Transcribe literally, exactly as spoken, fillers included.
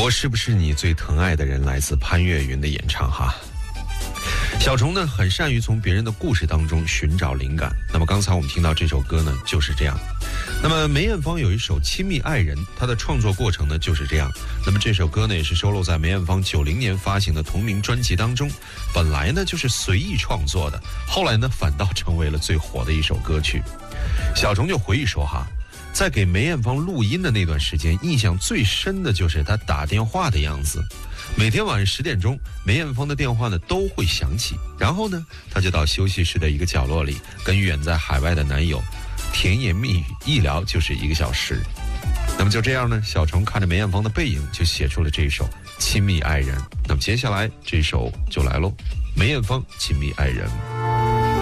我是不是你最疼爱的人，来自潘越云的演唱哈。小虫呢很善于从别人的故事当中寻找灵感，那么刚才我们听到这首歌呢就是这样。那么梅艳芳有一首《亲密爱人》，她的创作过程呢就是这样。那么这首歌呢也是收录在梅艳芳九零年发行的同名专辑当中，本来呢就是随意创作的，后来呢反倒成为了最火的一首歌曲。小虫就回忆说哈，在给梅艳芳录音的那段时间，印象最深的就是她打电话的样子。每天晚上十点钟，梅艳芳的电话呢都会响起，然后呢，她就到休息室的一个角落里，跟远在海外的男友甜言蜜语，一聊就是一个小时。那么就这样呢，小虫看着梅艳芳的背影，就写出了这首《亲密爱人》。那么接下来这首就来喽，梅艳芳《亲密爱人》。